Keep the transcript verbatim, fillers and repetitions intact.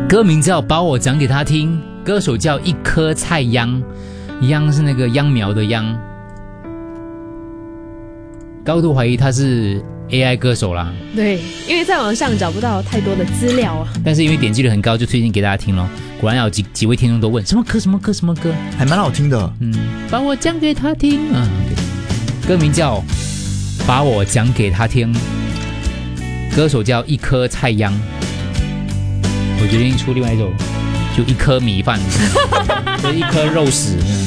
歌名叫《把我讲给他听》，歌手叫一颗菜秧，秧是那个秧苗的秧。高度怀疑他是 A I 歌手啦。 对，因为在网上找不到太多的资料啊。 但是因为点击率很高，就推荐给大家听咯。果然有几几位听众都问什么歌什么歌什么歌， 还蛮好听的。 嗯，把我讲给他听啊。歌名叫《把我讲给他听》，歌手叫一颗菜秧。我决定出另外一首，就一颗米饭，就一颗肉屎。